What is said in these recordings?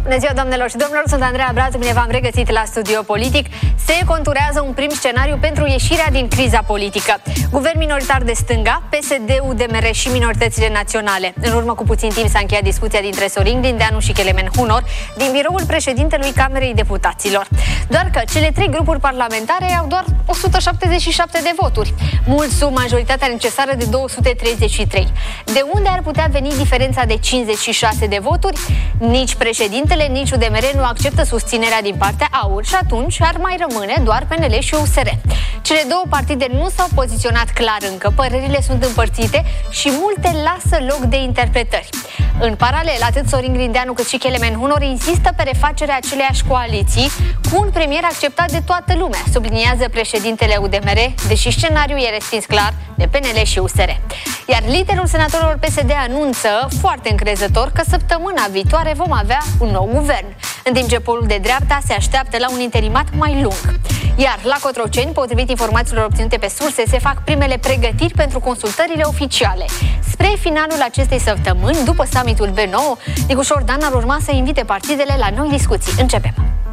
Bună ziua, doamnelor și domnilor, sunt Andreea Brațu, bine v-am regăsit la Studio Politic. Se conturează un prim scenariu pentru ieșirea din criza politică. Guvern minoritar de stânga, PSD, UDMR și minoritățile naționale. În urmă cu puțin timp s-a încheiat discuția dintre Sorin Grindeanu și Kelemen Hunor din biroul președintelui Camerei Deputaților. Doar că cele trei grupuri parlamentare au doar 177 de voturi, mult sub majoritatea necesară de 233. De unde ar putea veni diferența de 56 de voturi? Nici președintele, nici UDMR nu acceptă susținerea din partea AUR și atunci ar mai rămâne doar PNL și USR. Cele două partide nu s-au poziționat clar încă, părerile sunt împărțite și multe lasă loc de interpretări. În paralel, atât Sorin Grindeanu cât și Kelemen Hunor insistă pe refacerea aceleiași coaliții cu un premier acceptat de toată lumea, subliniază președintele UDMR, deși scenariul e respins clar de PNL și USR. Iar liderul senatorilor PSD anunță foarte încrezător că săptămâna viitoare vom avea un nou guvern, în timp ce polul de dreapta se așteaptă la un interimat mai lung. Iar la Cotroceni, potrivit informațiilor obținute pe surse, se fac primele pregătiri pentru consultările oficiale. Spre finalul acestei săptămâni, după summitul B9, Nicușor Dan ar urma să invite partidele la noi discuții. Începem!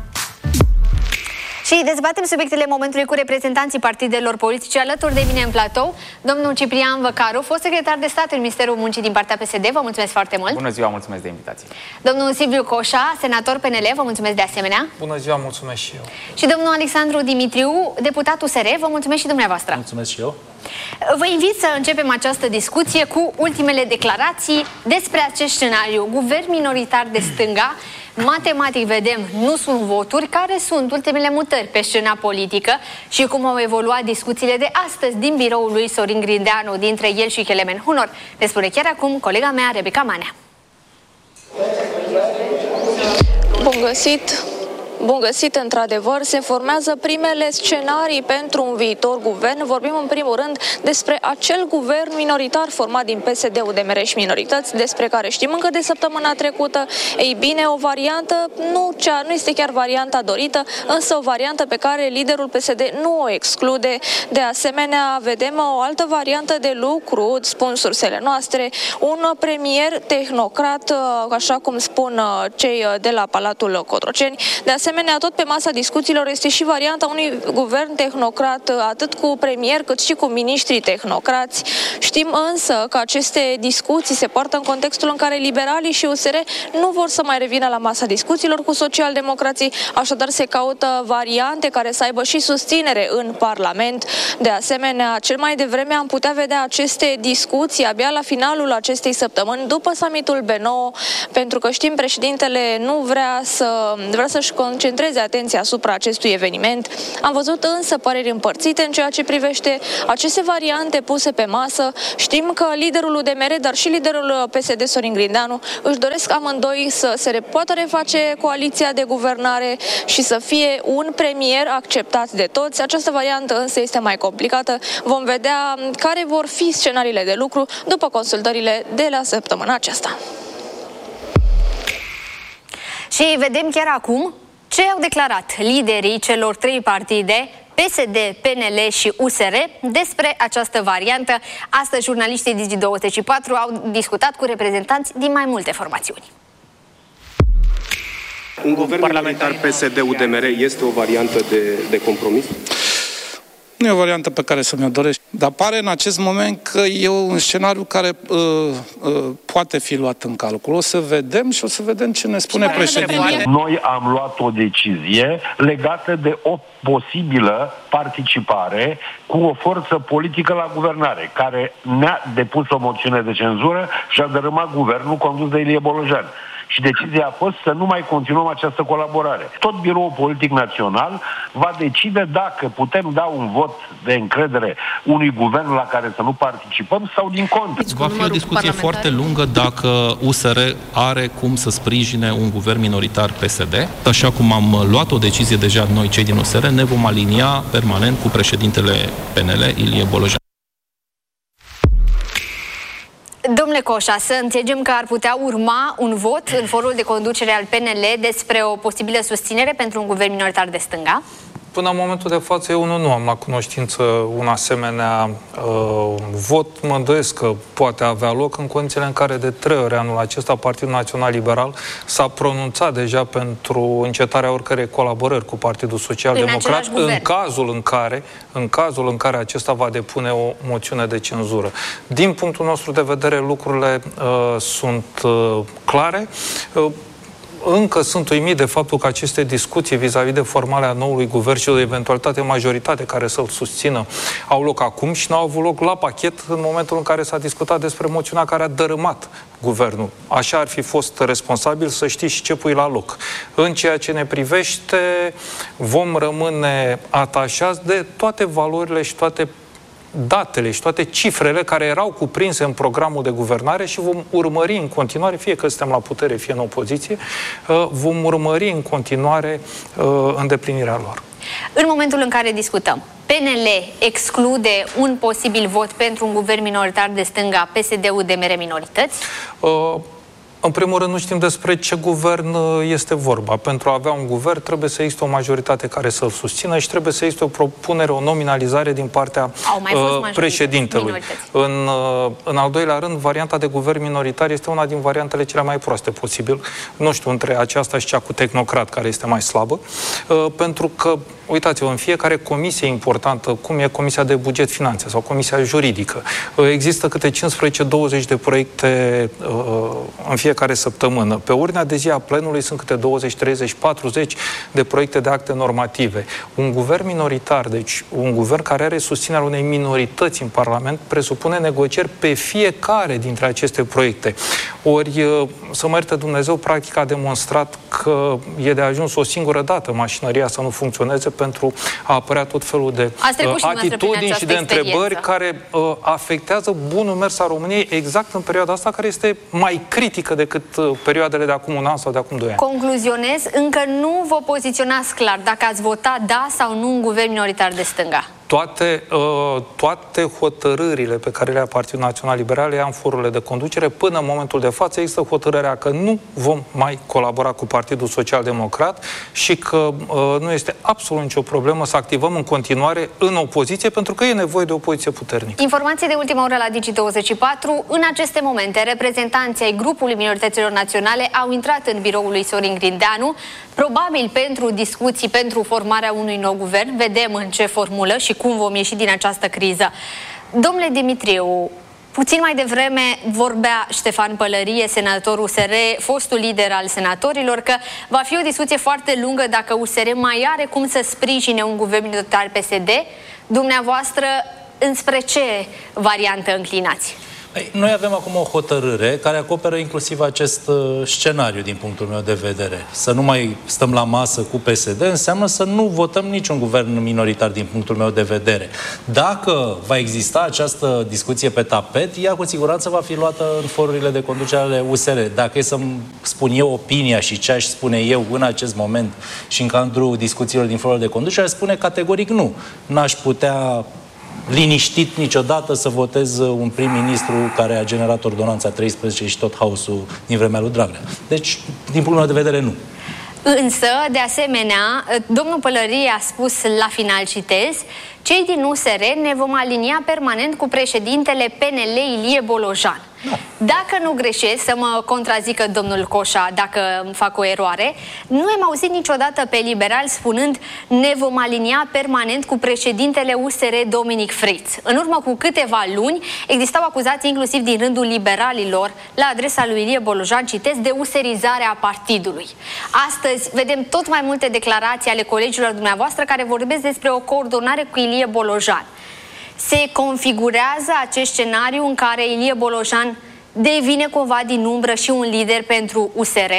Și dezbatem subiectele momentului cu reprezentanții partidelor politice. Alături de mine în platou, domnul Ciprian Văcaru, fost secretar de stat în Ministerul Muncii din partea PSD. Vă mulțumesc foarte mult. Bună ziua, mulțumesc de invitație. Domnul Silviu Coșa, senator PNL, vă mulțumesc de asemenea. Bună ziua, mulțumesc și eu. Și domnul Alexandru Dimitriu, deputat USR, vă mulțumesc și dumneavoastră. Mulțumesc și eu. Vă invit să începem această discuție cu ultimele declarații despre acest scenariu. Guvern minoritar de stânga. Matematic vedem, nu sunt voturi. Care sunt ultimele mutări pe scena politică și cum au evoluat discuțiile de astăzi din biroul lui Sorin Grindeanu dintre el și Kelemen Hunor? Ne spune chiar acum colega mea, Rebecca Manea. Bun găsit! Bun găsit, într-adevăr, se formează primele scenarii pentru un viitor guvern. Vorbim în primul rând despre acel guvern minoritar format din PSD, UDMR și minorități, despre care știm încă de săptămâna trecută. Ei bine, o variantă, nu este chiar varianta dorită, însă o variantă pe care liderul PSD nu o exclude. De asemenea, vedem o altă variantă de lucru, spun sursele noastre, un premier tehnocrat, așa cum spun cei de la Palatul Cotroceni. De asemenea, tot pe masa discuțiilor este și varianta unui guvern tehnocrat, atât cu premier cât și cu miniștri tehnocrați. Știm însă că aceste discuții se poartă în contextul în care liberalii și USR nu vor să mai revină la masa discuțiilor cu socialdemocrații, așadar se caută variante care să aibă și susținere în Parlament. De asemenea, cel mai devreme am putea vedea aceste discuții abia la finalul acestei săptămâni, după summitul B9, pentru că știm președintele nu vrea să-și concentreze atenția asupra acestui eveniment. Am văzut însă păreri împărțite în ceea ce privește aceste variante puse pe masă. Știm că liderul UDMR, dar și liderul PSD, Sorin Grindeanu, își doresc amândoi să se poată reface coaliția de guvernare și să fie un premier acceptat de toți. Această variantă însă este mai complicată. Vom vedea care vor fi scenariile de lucru după consultările de la săptămâna aceasta. Și vedem chiar acum ce au declarat liderii celor trei partide, PSD, PNL și USR, despre această variantă. Astăzi, jurnaliștii Digi24 au discutat cu reprezentanți din mai multe formațiuni. Un guvern parlamentar PSD-UDMR este o variantă de compromis? Nu e o variantă pe care să mi-o doresc, dar pare în acest moment că e un scenariu care poate fi luat în calcul. O să vedem și o să vedem ce ne spune președintele. Noi am luat o decizie legată de o posibilă participare cu o forță politică la guvernare, care ne-a depus o moțiune de cenzură și a dărâmat guvernul condus de Ilie Bolojan. Și decizia a fost să nu mai continuăm această colaborare. Tot Biroul Politic Național va decide dacă putem da un vot de încredere unui guvern la care să nu participăm sau din contră. Va fi o discuție foarte lungă dacă USR are cum să sprijine un guvern minoritar PSD. Așa cum am luat o decizie deja noi, cei din USR, ne vom alinia permanent cu președintele PNL, Ilie Bolojan. Domnule Coșa, să înțelegem că ar putea urma un vot în forul de conducere al PNL despre o posibilă susținere pentru un guvern minoritar de stânga? Până în momentul de față, eu nu am la cunoștință un asemenea vot. Mă îndoiesc că poate avea loc în condițiile în care de 3 ori anul acesta Partidul Național Liberal s-a pronunțat deja pentru încetarea oricărei colaborări cu Partidul Social Democrat în cazul în care acesta va depune o moțiune de cenzură. Din punctul nostru de vedere, lucrurile sunt clare. Încă sunt uimit de faptul că aceste discuții vis-a-vis de formarea noului guvern și de eventualitate majoritate care să-l susțină au loc acum și n-au avut loc la pachet în momentul în care s-a discutat despre moțiunea care a dărâmat guvernul. Așa ar fi fost responsabil să știi și ce pui la loc. În ceea ce ne privește, vom rămâne atașați de toate valorile și toate datele și toate cifrele care erau cuprinse în programul de guvernare și vom urmări în continuare, fie că suntem la putere, fie în opoziție, vom urmări în continuare îndeplinirea lor. În momentul în care discutăm, PNL exclude un posibil vot pentru un guvern minoritar de stânga, PSD-UDMR minorități? În primul rând, nu știm despre ce guvern este vorba. Pentru a avea un guvern trebuie să existe o majoritate care să-l susțină și trebuie să existe o propunere, o nominalizare din partea președintelui. În al doilea rând, varianta de guvern minoritar este una din variantele cele mai proaste posibil. Nu știu, între aceasta și cea cu tehnocrat, care este mai slabă, pentru că, uitați-vă, în fiecare comisie importantă, cum e Comisia de Buget Finanțe sau Comisia Juridică, există câte 15-20 de proiecte în fiecare săptămână. Pe ordinea de zi a plenului sunt câte 20, 30, 40 de proiecte de acte normative. Un guvern minoritar, deci un guvern care are susținerea unei minorități în Parlament, presupune negocieri pe fiecare dintre aceste proiecte. Ori, să mă ierte Dumnezeu, practic a demonstrat că e de ajuns o singură dată mașinăria să nu funcționeze pentru a apărea tot felul de atitudini și de întrebări care afectează bunul mers al României exact în perioada asta, care este mai critică decât perioadele de acum un an sau de acum 2 ani. Concluzionez, încă nu vă poziționați clar dacă ați vota da sau nu un guvern minoritar de stânga. Toate hotărârile pe care le ia Partidul Național Liberal le ia în forurile de conducere. Până în momentul de față există hotărârea că nu vom mai colabora cu Partidul Social Democrat și că nu este absolut nicio problemă să activăm în continuare în opoziție, pentru că e nevoie de opoziție puternică. Informații de ultima oră la Digi24. În aceste momente, reprezentanții ai grupului minorităților naționale au intrat în biroul lui Sorin Grindeanu, probabil pentru discuții pentru formarea unui nou guvern. Vedem în ce formulă și cum vom ieși din această criză. Domnule Dimitriu, puțin mai devreme vorbea Ștefan Pălărie, senator USR, fostul lider al senatorilor, că va fi o discuție foarte lungă dacă USR mai are cum să sprijine un guvern minoritar PSD. Dumneavoastră, înspre ce variantă înclinați? Noi avem acum o hotărâre care acoperă inclusiv acest scenariu din punctul meu de vedere. Să nu mai stăm la masă cu PSD înseamnă să nu votăm niciun guvern minoritar din punctul meu de vedere. Dacă va exista această discuție pe tapet, ea cu siguranță va fi luată în forurile de conducere ale USR. Dacă e să-mi spun eu opinia și ce aș spune eu în acest moment și în cadrul discuțiilor din forurile de conducere, aș spune categoric nu. N-aș putea liniștit niciodată să votez un prim-ministru care a generat ordonanța 13 și tot haosul din vremea lui Dragnea. Deci, din punctul meu de vedere, nu. Însă, de asemenea, domnul Pălărie a spus la final, citez, cei din USR ne vom alinia permanent cu președintele PNL Ilie Bolojan. Da. Dacă nu greșesc, să mă contrazică domnul Coșa dacă fac o eroare, nu am auzit niciodată pe liberal spunând ne vom alinia permanent cu președintele USR Dominic Fritz. În urmă cu câteva luni existau acuzații inclusiv din rândul liberalilor la adresa lui Ilie Bolojan, citesc, de userizarea partidului. Astăzi vedem tot mai multe declarații ale colegilor dumneavoastră care vorbesc despre o coordonare cu Ilie Bolojan. Se configurează acest scenariu în care Ilie Bolojan devine cumva din umbră și un lider pentru USR?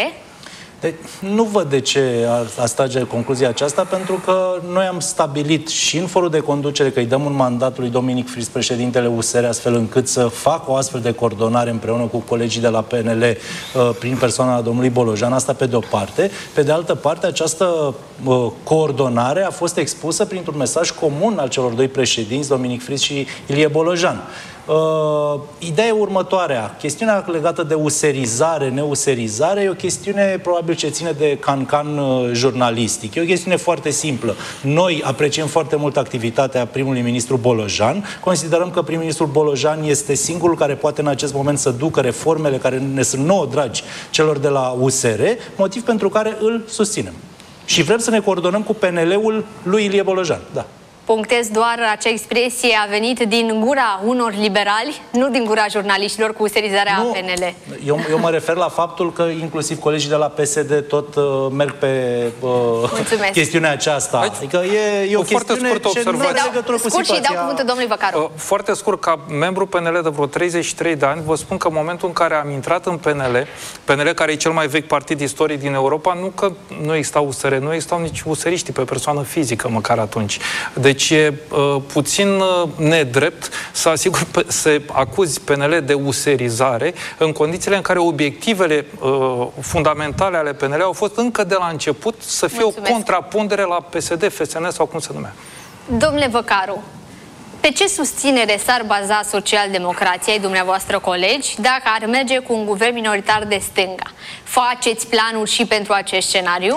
Nu văd de ce ar trage concluzia aceasta, pentru că noi am stabilit și în forul de conducere că îi dăm un mandat lui Dominic Fritz, președintele USR, astfel încât să facă o astfel de coordonare împreună cu colegii de la PNL prin persoana domnului Bolojan, asta pe de o parte. Pe de altă parte, această coordonare a fost expusă printr-un mesaj comun al celor doi președinți, Dominic Fritz și Ilie Bolojan. Ideea e următoarea. Chestiunea legată de userizare, neuserizare e o chestiune probabil ce ține de cancan jurnalistic. E o chestiune foarte simplă. Noi apreciem foarte mult activitatea primului ministru Bolojan. Considerăm că primul ministru Bolojan este singurul care poate în acest moment să ducă reformele care ne sunt nouă dragi celor de la USR, motiv pentru care îl susținem. Și vrem să ne coordonăm cu PNL-ul lui Ilie Bolojan. Da. Punctez doar, acea expresie a venit din gura unor liberali, nu din gura jurnaliștilor cu userizarea PNL. Eu mă refer la faptul că inclusiv colegii de la PSD tot merg pe chestiunea aceasta. Adică e o chestiune ce nu are legătură cu situația. Și dau cuvântul domnului Văcaru. Foarte scurt, ca membru PNL de vreo 33 de ani, vă spun că în momentul în care am intrat în PNL, care e cel mai vechi partid istoric din Europa, nu că nu existau USR, nu existau nici useriștii pe persoană fizică măcar atunci. Deci e puțin nedrept să acuzi PNL de userizare în condițiile în care obiectivele fundamentale ale PNL au fost încă de la început să fie o contrapondere la PSD, FSN sau cum se numea. Domnule Văcaru, pe ce susținere s-ar baza socialdemocrația, ai dumneavoastră colegi, dacă ar merge cu un guvern minoritar de stânga? Faceți planuri și pentru acest scenariu?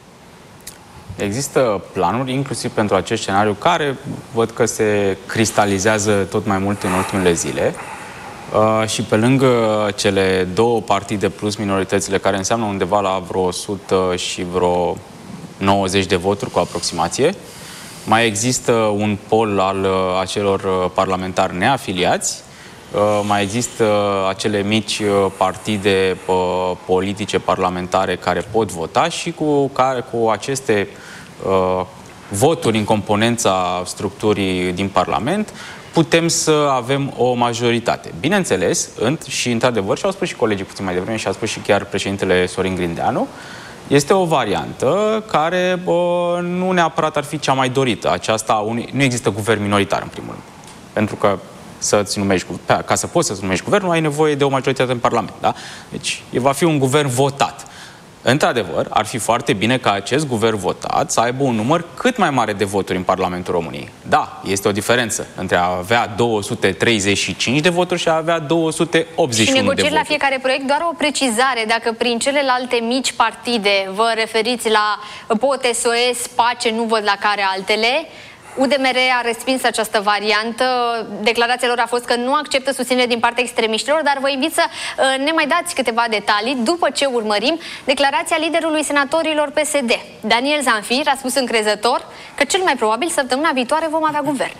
Există planuri, inclusiv pentru acest scenariu, care văd că se cristalizează tot mai mult în ultimele zile. Și pe lângă cele două partide plus minoritățile, care înseamnă undeva la vreo 100 și vreo 90 de voturi cu aproximație, mai există un pol al acelor parlamentari neafiliați, mai există acele mici partide politice parlamentare care pot vota și cu aceste voturi în componența structurii din Parlament putem să avem o majoritate. Bineînțeles, și într-adevăr, și au spus și colegii puțin mai devreme, și a spus și chiar președintele Sorin Grindeanu, este o variantă care nu neapărat ar fi cea mai dorită. Nu există guvern minoritar, în primul rând. Pentru că ca să poți să-ți numești guvernul, ai nevoie de o majoritate în Parlament. Da? Deci va fi un guvern votat. Într-adevăr, ar fi foarte bine ca acest guvern votat să aibă un număr cât mai mare de voturi în Parlamentul României. Da, este o diferență între a avea 235 de voturi și a avea 281 de voturi. Și negocieri la fiecare proiect, doar o precizare, dacă prin celelalte mici partide vă referiți la POT, SOS, PACE, nu văd la care altele, UDMR a respins această variantă. Declarația lor a fost că nu acceptă susținere din partea extremiștilor, dar vă invit să ne mai dați câteva detalii după ce urmărim declarația liderului senatorilor PSD. Daniel Zanfir a spus încrezător că cel mai probabil săptămâna viitoare vom avea guvern.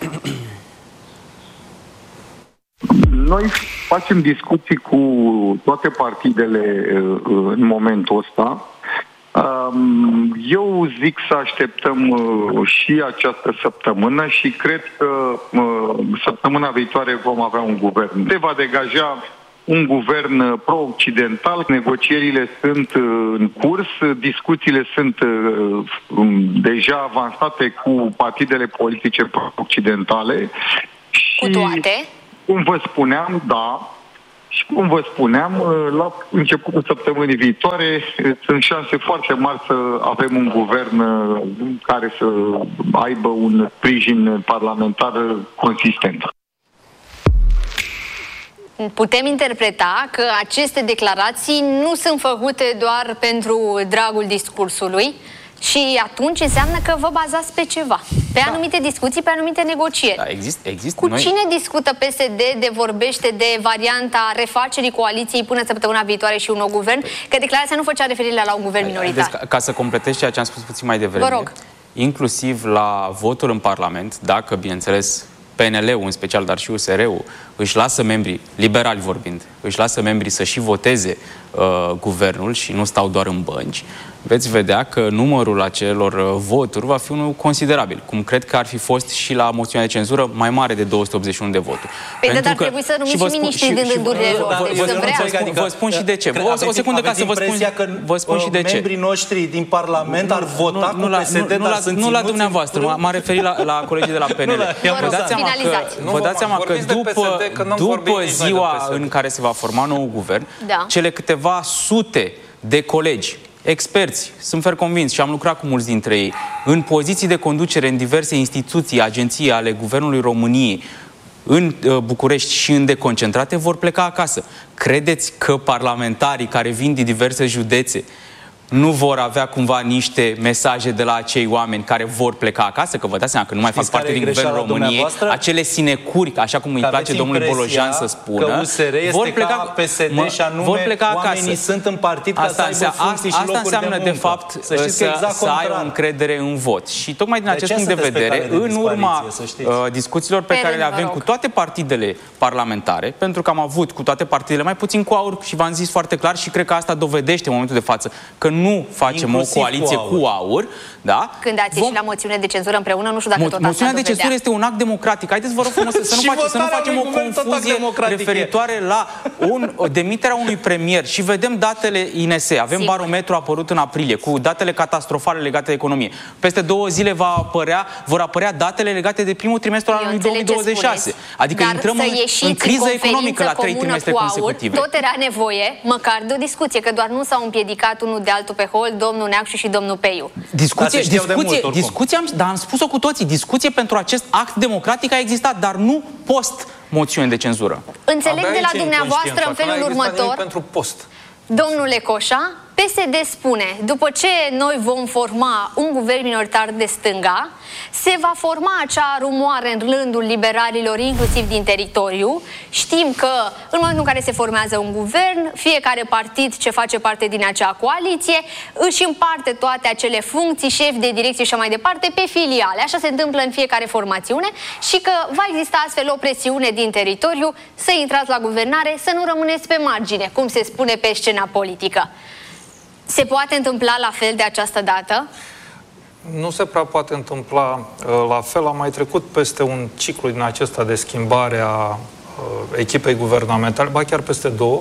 Noi facem discuții cu toate partidele în momentul ăsta. Eu zic să așteptăm și această săptămână și cred că săptămâna viitoare vom avea un guvern. Se va degaja un guvern pro-occidental, negocierile sunt în curs, discuțiile sunt deja avansate cu partidele politice pro-occidentale. Cu toate? Cum vă spuneam, și cum vă spuneam, la începutul săptămânii viitoare sunt șanse foarte mari să avem un guvern care să aibă un sprijin parlamentar consistent. Putem interpreta că aceste declarații nu sunt făcute doar pentru dragul discursului, și atunci înseamnă că vă bazați pe ceva, pe anumite discuții, pe anumite negocieri. Da, există. Cu cine discută PSD de vorbește de varianta refacerii coaliției până săptămâna viitoare și un nou guvern? Că declarația nu făcea referire la un guvern minoritar. Ca să completez ceea ce am spus puțin mai devreme, vă rog. Inclusiv la votul în Parlament, dacă, bineînțeles, PNL-ul în special, dar și USR-ul își lasă membrii, liberali vorbind, își lasă membrii să și voteze guvernul și nu stau doar în bănci, veți vedea că numărul acelor voturi va fi unul considerabil, cum cred că ar fi fost și la moțiunea de cenzură mai mare de 281 de voturi. Păi dar trebuie să numiți și miniștrii din rândurile lor. Vă spun și de ce. O secundă ca să vă spun și de ce. Membrii noștri din Parlament ar vota cu PSD, dar sunt nu la dumneavoastră, m-am referit la colegii de la PNL. Vă dați seama că după ziua în care se va forma nou guvern, cele câteva sute de colegi, experți, sunt fer convins și am lucrat cu mulți dintre ei, în poziții de conducere în diverse instituții, agenții ale Guvernului României, în București și în deconcentrate vor pleca acasă. Credeți că parlamentarii care vin din diverse județe nu vor avea cumva niște mesaje de la acei oameni care vor pleca acasă? Că vă dați seama că nu mai fac parte din Guvernul României, acele sinecuri, așa cum îi place domnului Bolojan să spună, că USR este vor pleca, ca PSD și anume vor pleca oamenii acasă. Sunt în partid ca să aibă funcții și locuri de muncă. Asta înseamnă, de fapt, să ai o încredere în vot. Și tocmai din acest punct de vedere, în urma discuțiilor pe care le avem cu toate partidele parlamentare, pentru că am avut cu toate partidele, mai puțin cu AUR, și v-am zis foarte clar și cred că asta dovedește în momentul de față că nu facem inclusiv o coaliție cu AUR, da? Când ați ieșit la moțiune de cenzură împreună, nu știu dacă tot asta moțiunea de cenzură este un act democratic. Haideți, vă rog frumos, să nu facem o confuzie referitoare la demiterea unui premier. Și vedem datele INS. Avem barometru apărut în aprilie, cu datele catastrofale legate de economie. Peste 2 zile vor apărea datele legate de primul trimestru al anului 2026. Adică intrăm în criză economică la 3 trimestre consecutive. Tot era nevoie, măcar de o discuție, că doar nu s-au împiedicat unul de altul pe hol, domnul Neacșu și domnul Peiu. Discuție, dar am spus-o cu toții, discuție pentru acest act democratic a existat, dar nu post moțiune de cenzură. Înțeleg de la dumneavoastră în felul următor, pentru post. Domnule Coșa, PSD spune, după ce noi vom forma un guvern minoritar de stânga, se va forma acea rumoare în rândul liberalilor, inclusiv din teritoriu. Știm că în momentul în care se formează un guvern, fiecare partid ce face parte din acea coaliție își împarte toate acele funcții, șef de direcție și așa mai departe, pe filiale. Așa se întâmplă în fiecare formațiune și că va exista astfel o presiune din teritoriu să intrați la guvernare, să nu rămâneți pe margine, cum se spune pe scena politică. Se poate întâmpla la fel de această dată? Nu se prea poate întâmpla la fel. Am mai trecut peste un ciclu din acesta de schimbare a echipei guvernamentale, ba chiar peste 2.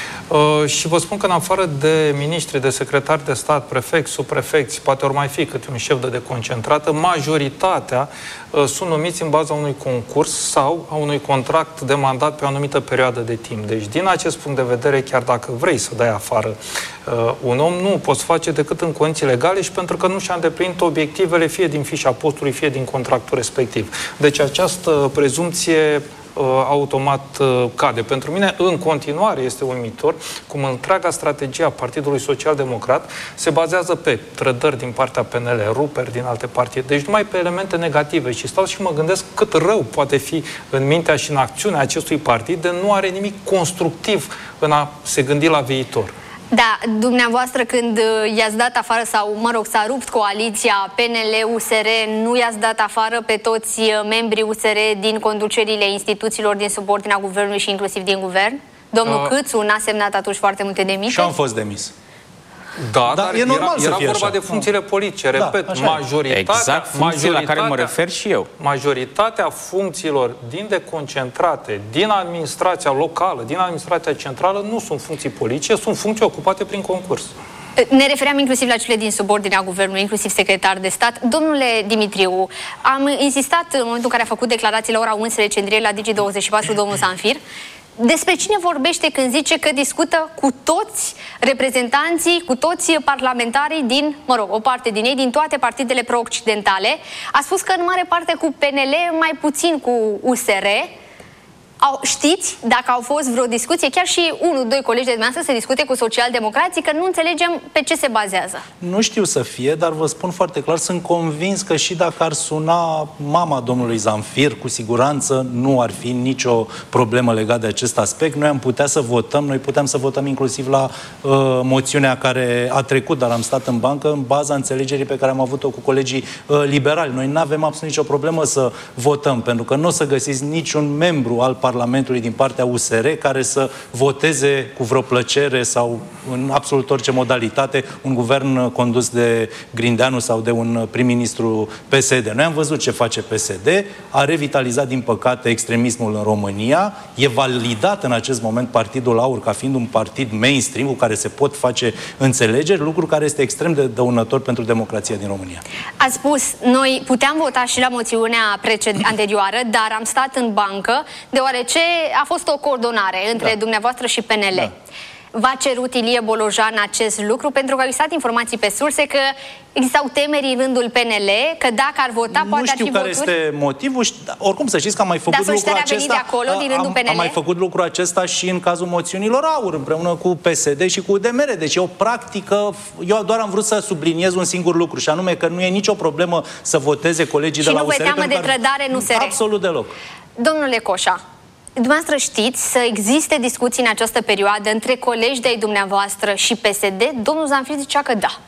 Și vă spun că în afară de miniștri, de secretari de stat, prefecți, subprefecți, poate ori mai fi câte un șef de deconcentrată, majoritatea sunt numiți în baza unui concurs sau a unui contract de mandat pe o anumită perioadă de timp. Deci, din acest punct de vedere, chiar dacă vrei să dai afară un om, nu o poți face decât în condiții legale și pentru că nu și-a îndeplinit obiectivele, fie din fișa postului, fie din contractul respectiv. Deci această prezumție automat cade. Pentru mine, în continuare, este uimitor cum întreaga strategie a Partidului Social-Democrat se bazează pe trădări din partea PNL, ruperi din alte partide, deci numai pe elemente negative. Și stau și mă gândesc cât rău poate fi în mintea și în acțiunea acestui partid de nu are nimic constructiv în a se gândi la viitor. Da, dumneavoastră când i-ați dat afară sau, mă rog, s-a rupt coaliția PNL-USR, nu i-ați dat afară pe toți membrii USR din conducerile instituțiilor din subordinea guvernului și inclusiv din guvern? Domnul Câțu n-a semnat atunci foarte multe demiteri? Și am fost demis. Da, dar e normal era vorba de funcțiile politice. Repet, majoritatea la care mă refer și eu. Majoritatea funcțiilor din deconcentrate, din administrația locală, din administrația centrală, nu sunt funcții politice, sunt funcții ocupate prin concurs. Ne refeream inclusiv la cele din subordinea guvernului, inclusiv secretar de stat. Domnule Dimitriu, am insistat în momentul în care a făcut declarații la ora 11 în direct la Digi24 domnul Zanfir. Despre cine vorbește când zice că discută cu toți reprezentanții, cu toți parlamentarii din, mă rog, o parte din ei, din toate partidele pro-occidentale? A spus că în mare parte cu PNL, mai puțin cu USR. Știți dacă au fost vreo discuție, chiar și 1-2 colegi de dumneavoastră se discute cu socialdemocrații, că nu înțelegem pe ce se bazează? Nu știu să fie, dar vă spun foarte clar, sunt convins că și dacă ar suna mama domnului Zanfir, cu siguranță nu ar fi nicio problemă legată de acest aspect. Noi am putea să votăm, noi puteam să votăm inclusiv la moțiunea care a trecut, dar am stat în bancă în baza înțelegerii pe care am avut-o cu colegii liberali. Noi nu avem absolut nicio problemă să votăm, pentru că nu o să găsiți niciun membru al Parlamentului din partea USR care să voteze cu vreo plăcere sau în absolut orice modalitate un guvern condus de Grindeanu sau de un prim-ministru PSD. Noi am văzut ce face PSD, a revitalizat din păcate extremismul în România, e validat în acest moment Partidul AUR ca fiind un partid mainstream cu care se pot face înțelegeri, lucru care este extrem de dăunător pentru democrația din România. Ați spus, noi puteam vota și la moțiunea anterioară, dar am stat în bancă deoarece a fost o coordonare între dumneavoastră și PNL. Da. V-a cerut Ilie Bolojan acest lucru? Pentru că au existat informații pe surse că existau temeri în rândul PNL, că dacă ar vota, poate ar fi voturi. Nu știu care este motivul. Oricum, să știți că am mai făcut lucrul acesta. De acolo, din rândul PNL? Am mai făcut lucrul acesta și în cazul moțiunilor AUR, împreună cu PSD și cu UDMR. Deci e o practică. Eu doar am vrut să subliniez un singur lucru, și anume că nu e nicio problemă să voteze colegii de la USR. Și nu vă teamă de trădare în USR? Absolut deloc. Domnule Coșa, dumneavoastră știți să existe discuții în această perioadă între colegi de-ai dumneavoastră și PSD? Domnul Zamfir zicea că da.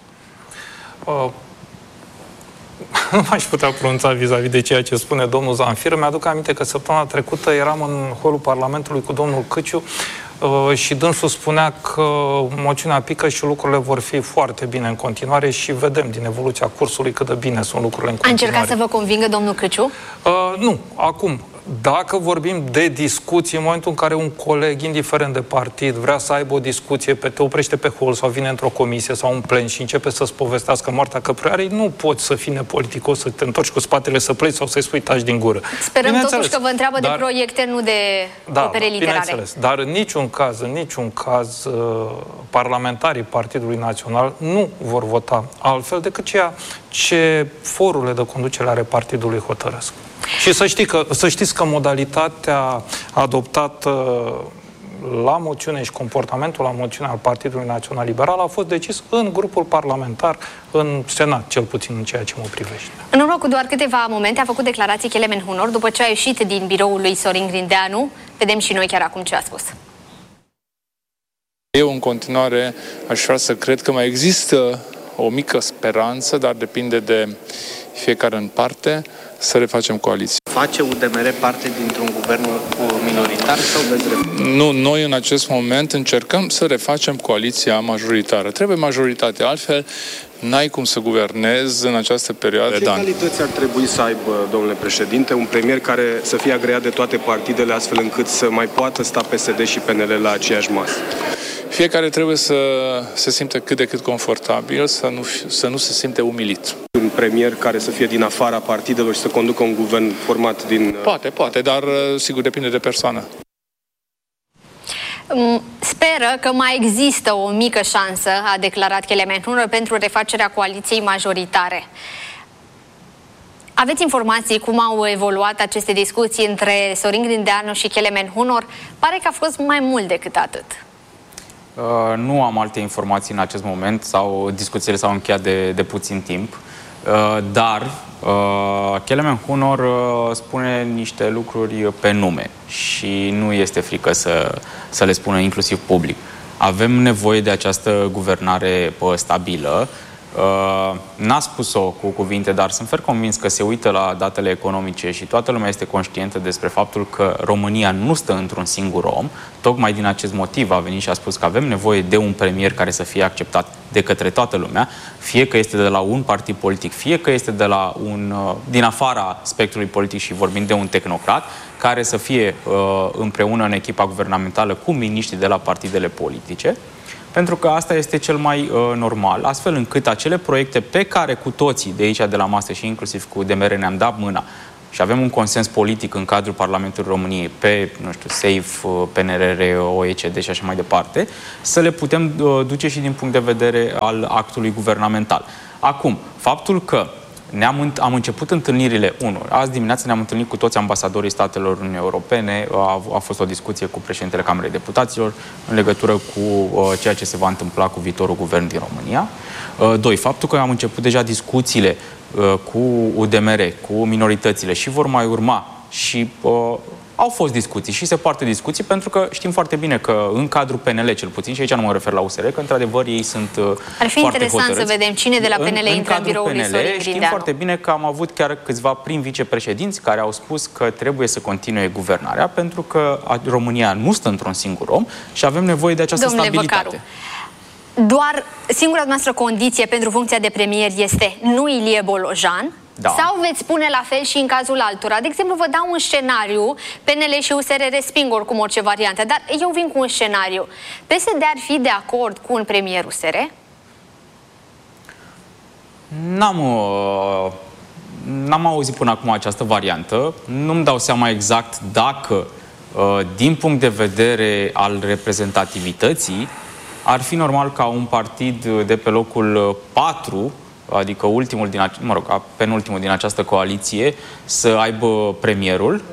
Nu aș putea pronunța vis-a-vis de ceea ce spune domnul Zamfir. Mi-aduc aminte că săptămâna trecută eram în holul Parlamentului cu domnul Câciu și dânsul spunea că moțiunea pică și lucrurile vor fi foarte bine în continuare și vedem din evoluția cursului cât de bine sunt lucrurile în continuare. A încercat să vă convingă domnul Câciu? Nu, acum. Dacă vorbim de discuții, în momentul în care un coleg, indiferent de partid, vrea să aibă o discuție, te oprește pe hol sau vine într-o comisie sau un plen și începe să-ți povestească moartea căprioarei, nu poți să fii nepoliticos, să te întorci cu spatele să pleci sau să-i spui taci din gură. Sperăm totuși că vă întreabă de proiecte, nu de opere literare. Bineînțeles, dar în niciun caz parlamentarii Partidului Național nu vor vota altfel decât ceea ce forurile de conducere ale partidului hotărăsc. Și să știți că modalitatea adoptată la moțiune și comportamentul la moțiune al Partidului Național Liberal a fost decis în grupul parlamentar, în Senat, cel puțin în ceea ce mă privește. În urmă cu doar câteva momente a făcut declarații Kelemen Hunor după ce a ieșit din biroul lui Sorin Grindeanu. Vedem și noi chiar acum ce a spus. Eu în continuare aș vrea să cred că mai există o mică speranță, dar depinde de fiecare în parte, să refacem coaliție. Face UDMR parte dintr-un guvern minoritar sau veți refacem? Nu, noi în acest moment încercăm să refacem coaliția majoritară. Trebuie majoritate, altfel n-ai cum să guvernezi în această perioadă. Ce calități ar trebui să aibă, domnule președinte, un premier care să fie agreat de toate partidele, astfel încât să mai poată sta PSD și PNL la aceeași masă? Fiecare trebuie să se simte cât de cât confortabil, să nu se simte umilit. Un premier care să fie din afara partidelor și să conducă un guvern format din... Poate, dar sigur depinde de persoană. Speră că mai există o mică șansă, a declarat Kelemen Hunor, pentru refacerea coaliției majoritare. Aveți informații cum au evoluat aceste discuții între Sorin Grindeanu și Kelemen Hunor? Pare că a fost mai mult decât atât. Nu am alte informații în acest moment, sau discuțiile s-au încheiat de puțin timp, dar Kelemen Hunor spune niște lucruri pe nume și nu este frică să le spună inclusiv public. Avem nevoie de această guvernare stabilă. N-a spus-o cu cuvinte, dar sunt fer convins că se uită la datele economice și toată lumea este conștientă despre faptul că România nu stă într-un singur om. Tocmai din acest motiv a venit și a spus că avem nevoie de un premier care să fie acceptat de către toată lumea, fie că este de la un partid politic, fie că este de la din afara spectrului politic și vorbim de un tehnocrat, care să fie împreună în echipa guvernamentală cu miniștrii de la partidele politice. Pentru că asta este cel mai normal, astfel încât acele proiecte pe care cu toții de aici, de la masă și inclusiv cu UDMR ne-am dat mâna și avem un consens politic în cadrul Parlamentului României pe, SAFE, PNRR, OECD și așa mai departe, să le putem duce și din punct de vedere al actului guvernamental. Acum, faptul că am început întâlnirile, azi dimineață ne-am întâlnit cu toți ambasadorii statelor Uniunii Europene, a fost o discuție cu președintele Camerei Deputaților în legătură cu ceea ce se va întâmpla cu viitorul guvern din România. Doi, faptul că am început deja discuțiile cu UDMR, cu minoritățile și vor mai urma și au fost discuții și se poartă discuții pentru că știm foarte bine că în cadrul PNL, cel puțin, și aici nu mă refer la USR, că într-adevăr ei sunt ar fi foarte interesant hotărâți. Să vedem cine de la PNL intră în biroul lui Sorin Grindeanu. Știm foarte bine că am avut chiar câțiva prim-vicepreședinți care au spus că trebuie să continue guvernarea pentru că România nu stă într-un singur om și avem nevoie de această stabilitate. Văcaru, doar singura noastră condiție pentru funcția de premier este nu Ilie Bolojan? Da. Sau veți spune la fel și în cazul altora? De exemplu, vă dau un scenariu, PNL și USR resping oricum orice variantă, dar eu vin cu un scenariu. PSD ar fi de acord cu un premier USR? N-am auzit până acum această variantă. Nu-mi dau seama exact dacă, din punct de vedere al reprezentativității, Ar fi normal ca un partid de pe locul 4, adică ultimul din, penultimul din această coaliție, să aibă premierul.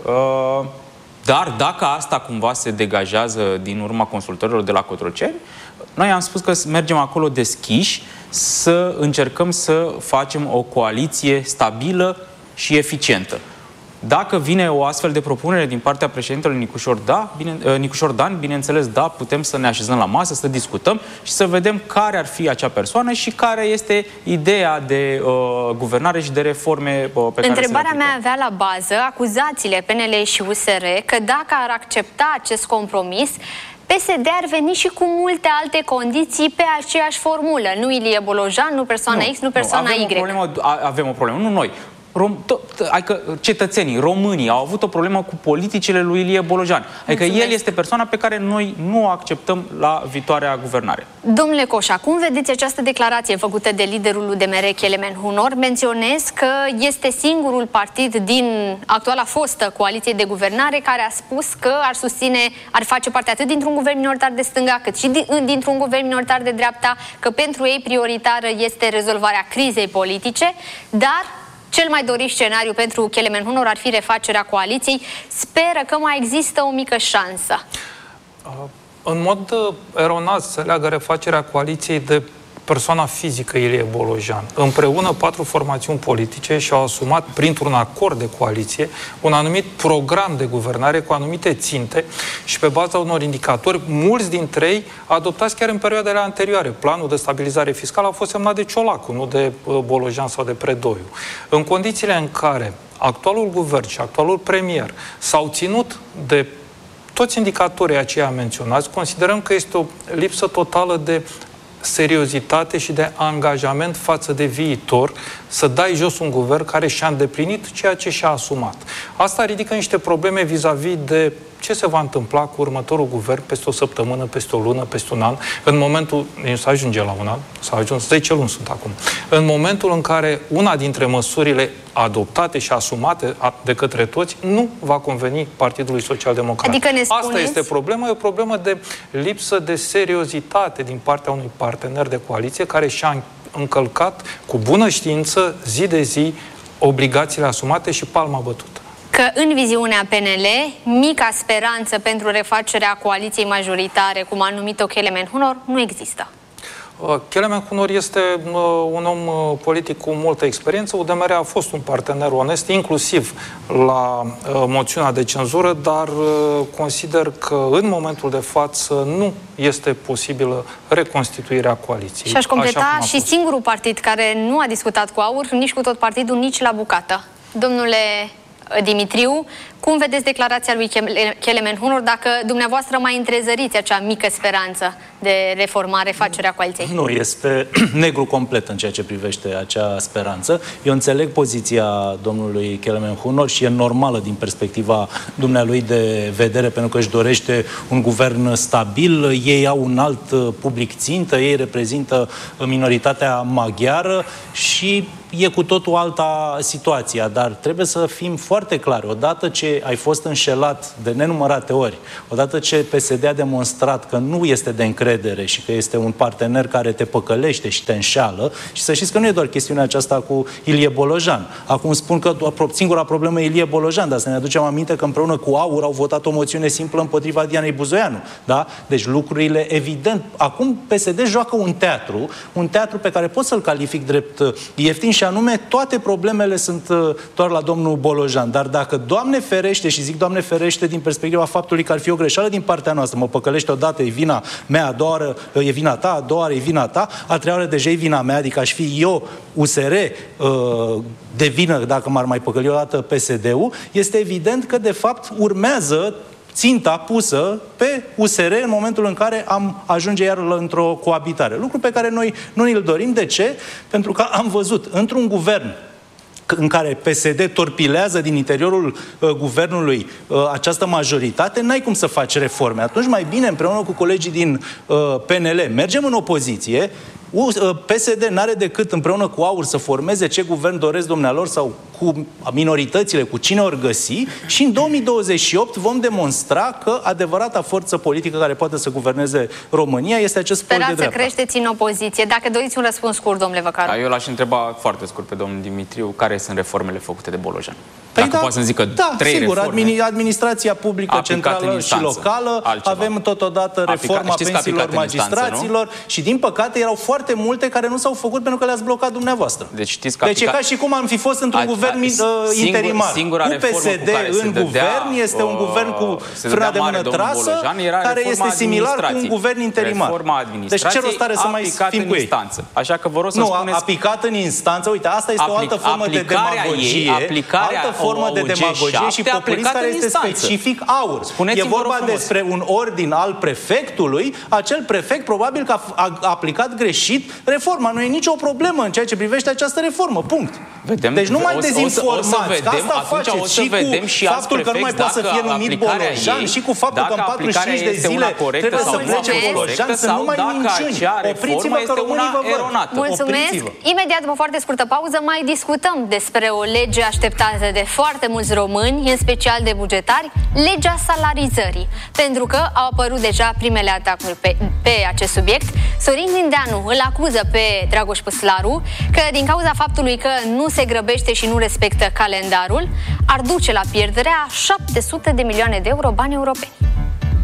Dar dacă asta cumva se degajează din urma consultărilor de la Cotroceni, noi am spus că mergem acolo deschiși să încercăm să facem o coaliție stabilă și eficientă. Dacă vine o astfel de propunere din partea președintelui Nicușor Dan, bineînțeles, da, putem să ne așezăm la masă, să discutăm și să vedem care ar fi acea persoană și care este ideea de guvernare și de reforme pe care să le aplicăm. Întrebarea mea avea la bază acuzațiile PNL și USR că dacă ar accepta acest compromis, PSD ar veni și cu multe alte condiții pe aceeași formulă. Nu Ilie Bolojan, nu persoana X, nu persoana Y. Avem o problemă, nu noi. Adică cetățenii, românii au avut o problemă cu politicile lui Ilie Bolojan. Adică el este persoana pe care noi nu o acceptăm la viitoarea guvernare. Domnule Coșa, cum vedeți această declarație făcută de liderul UDMR, Kelemen Hunor? Menționez că este singurul partid din actuala fostă coaliție de guvernare care a spus că ar face parte atât dintr-un guvern minoritar de stânga, cât și dintr-un guvern minoritar de dreapta, că pentru ei prioritară este rezolvarea crizei politice, dar cel mai dorit scenariu pentru Kelemen Hunor ar fi refacerea coaliției. Speră că mai există o mică șansă. În mod eronat se leagă refacerea coaliției de persoana fizică Ilie Bolojan. Împreună 4 formațiuni politice și-au asumat printr-un acord de coaliție un anumit program de guvernare cu anumite ținte și pe baza unor indicatori, mulți dintre ei adoptați chiar în perioadele anterioare. Planul de stabilizare fiscală a fost semnat de Ciolacu, nu de Bolojan sau de Predoiu. În condițiile în care actualul guvern și actualul premier s-au ținut de toți indicatorii aceia menționați, considerăm că este o lipsă totală de seriozitate și de angajament față de viitor, să dai jos un guvern care și-a îndeplinit ceea ce și-a asumat. Asta ridică niște probleme vis-a-vis de ce se va întâmpla cu următorul guvern peste o săptămână, peste o lună, peste un an, în momentul, nu se ajunge la un an, s-a ajuns, 10 luni sunt acum, în momentul în care una dintre măsurile adoptate și asumate de către toți nu va conveni Partidului Social-Democrat. Adică ne spuneți... Asta este problema, e o problemă de lipsă de seriozitate din partea unui partener de coaliție care și-a încălcat cu bună știință, zi de zi, obligațiile asumate și palma bătută. Că în viziunea PNL, mica speranță pentru refacerea coaliției majoritare, cum a numit-o Kelemen Hunor, nu există. Kelemen Hunor este un om politic cu multă experiență. UDMR a fost un partener onest, inclusiv la moțiunea de cenzură, dar consider că în momentul de față nu este posibilă reconstituirea coaliției. Și aș completa și singurul partid care nu a discutat cu AUR, nici cu tot partidul, nici la bucată. Domnule Dimitriu, cum vedeți declarația lui Kelemen Hunor dacă dumneavoastră mai întrezăriți acea mică speranță de reformare, facerea coaliției? Nu, este negru complet în ceea ce privește acea speranță. Eu înțeleg poziția domnului Kelemen Hunor și e normală din perspectiva dumnealui de vedere, pentru că își dorește un guvern stabil, ei au un alt public țintă, ei reprezintă minoritatea maghiară și e cu totul alta situația, dar trebuie să fim foarte clari. Odată ce ai fost înșelat de nenumărate ori, odată ce PSD a demonstrat că nu este de încredere și că este un partener care te păcălește și te înșeală, și să știți că nu e doar chestiunea aceasta cu Ilie Bolojan. Acum spun că singura problemă e Ilie Bolojan, dar să ne aducem aminte că împreună cu AUR au votat o moțiune simplă împotriva Dianei Buzoianu. Da? Deci lucrurile, evident, acum PSD joacă un teatru pe care pot să-l calific drept ieftin și anume toate problemele sunt doar la domnul Bolojan. Dar dacă Doamne ferește, și zic Doamne ferește din perspectiva faptului că ar fi o greșeală din partea noastră, mă păcălește odată, e vina mea, a doua oară e vina ta, a doua oară e vina ta, a treia oară deja e vina mea, adică aș fi eu, USR, de vină dacă m-ar mai păcăli odată PSD-ul, este evident că de fapt urmează ținta pusă pe USR în momentul în care am ajunge iar într-o coabitare. Lucru pe care noi nu îl dorim. De ce? Pentru că am văzut într-un guvern în care PSD torpilează din interiorul guvernului această majoritate, n-ai cum să faci reforme. Atunci mai bine, împreună cu colegii din PNL, mergem în opoziție, PSD n-are decât împreună cu AUR să formeze ce guvern doresc dumnealor sau cu minoritățile, cu cine ori găsi, și în 2028 vom demonstra că adevărata forță politică care poate să guverneze România este acest pol de dreapta. Sperați să creșteți în opoziție. Dacă doriți un răspuns scurt, domnule Văcaru. Eu l-aș întreba foarte scurt pe domnul Dimitriu, care sunt reformele făcute de Bolojan. Păi Dacă poate să-mi zică trei reforme. Administrația publică centrală și locală, avem totodată reforma pensiilor magistraților și, din păcate, erau foarte multe care nu s-au făcut pentru că le-ați blocat dumneavoastră. Deci e ca și cum am fi fost într-un guvern interimar. Cu PSD în guvern, este un guvern cu frâna de mână trasă, care este similar cu un guvern interimar. Deci ce rost are să mai fim cu ei? Așa că vă rog să spuneți... Nu, a picat în instanță, uite, asta este o altă formă de demagogie, altă formă de demagogie și populism care este specific AUR. E vorba despre un ordin al prefectului, acel prefect probabil că a aplicat greșit reforma. Nu e nicio problemă în ceea ce privește această reformă. Punct. Deci nu mai dezinformați, că asta faceți și cu faptul că nu mai poate să fie numit Bolojan și cu faptul că în 45 de zile trebuie să plece Bolojan, să nu mai minciuni. Opriți-vă că românii vă văd. Mulțumesc. Imediat, după foarte scurtă pauză, mai discutăm despre o lege așteptată de foarte mulți români, în special de bugetari, legea salarizării. Pentru că au apărut deja primele atacuri pe acest subiect. Sorin Grindeanu îl acuză pe Dragoș Păslaru că din cauza faptului că nu se grăbește și nu respectă calendarul, ar duce la pierderea 700 de milioane de euro bani europeni.